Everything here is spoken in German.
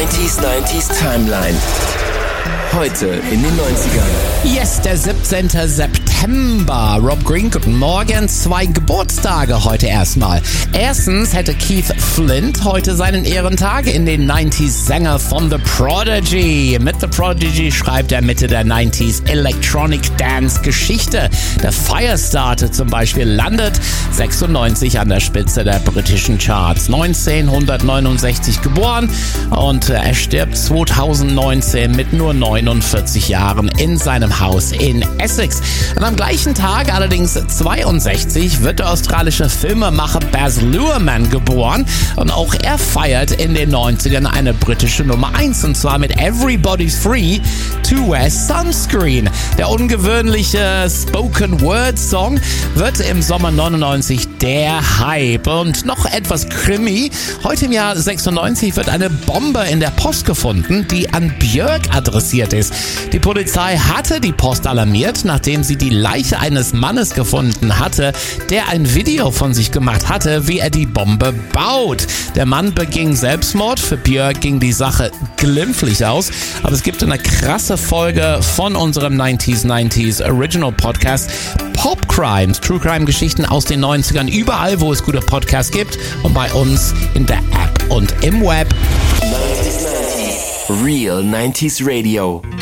90s Timeline. Heute in den 90ern. Yes, der 17. September. Rob Green, guten Morgen. 2 Geburtstage heute erstmal. Erstens hätte Keith Flint heute seinen Ehrentag, in den 90s Sänger von The Prodigy. Mit The Prodigy schreibt er Mitte der 90s Electronic Dance Geschichte. Der Firestarter zum Beispiel landet 96 an der Spitze der britischen Charts. 1969 geboren und er stirbt 2019 mit nur 49 Jahren in seinem Haus in Essex. Und am gleichen Tag, allerdings 62, wird der australische Filmemacher Baz Luhrmann geboren. Und auch er feiert in den 90ern eine britische Nummer 1, und zwar mit Everybody's Free to Wear Sunscreen. Der ungewöhnliche Spoken-Word-Song wird im Sommer 99 der Hype. Und noch etwas Krimi. Heute im Jahr 96 wird eine Bombe in der Post gefunden, die an Björk adressiert ist. Die Polizei hatte die Post alarmiert, nachdem sie die Leiche eines Mannes gefunden hatte, der ein Video von sich gemacht hatte, wie er die Bombe baut. Der Mann beging Selbstmord. Für Björk ging die Sache glimpflich aus. Aber es gibt eine krasse Folge von unserem 90s Original Podcast Pop Crimes, True Crime Geschichten aus den 90ern, überall, wo es gute Podcasts gibt und bei uns in der App und im Web. 90s Real 90s Radio.